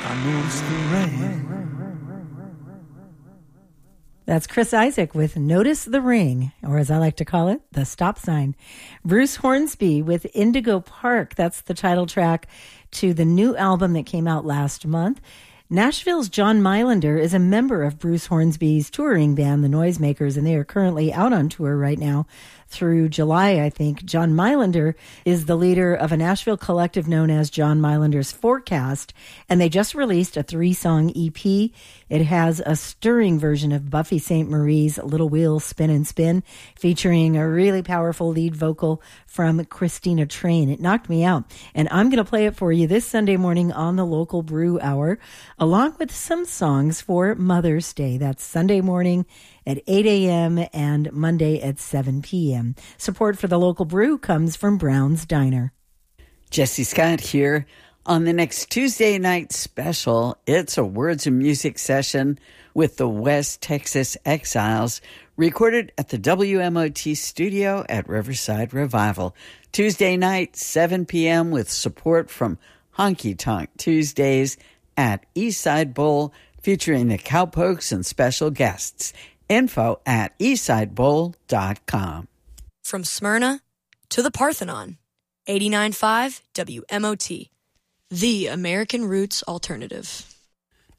I noticed the rain. That's Chris Isaak with Notice the Ring, or as I like to call it, the stop sign. Bruce Hornsby with Indigo Park. That's the title track to the new album that came out last month. Nashville's John Meilander is a member of Bruce Hornsby's touring band, the Noisemakers, and they are currently out on tour right now through July, I think. John Meilander is the leader of a Nashville collective known as John Meilander's Forecast, and they just released a 3-song EP. It has a stirring version of Buffy St. Marie's Little Wheel Spin and Spin, featuring a really powerful lead vocal from Christina Train. It knocked me out, and I'm going to play it for you this Sunday morning on the Local Brew Hour, along with some songs for Mother's Day. That's Sunday morning at 8 a.m. and Monday at 7 p.m. Support for the Local Brew comes from Brown's Diner. Jesse Scott here. On the next Tuesday night special, it's a Words of Music session with the West Texas Exiles, recorded at the WMOT studio at Riverside Revival. Tuesday night, 7 p.m. with support from Honky Tonk Tuesdays at Eastside Bowl, featuring the Cowpokes and special guests. Info at eastsidebowl.com. From Smyrna to the Parthenon, 89.5 WMOT, the American Roots Alternative.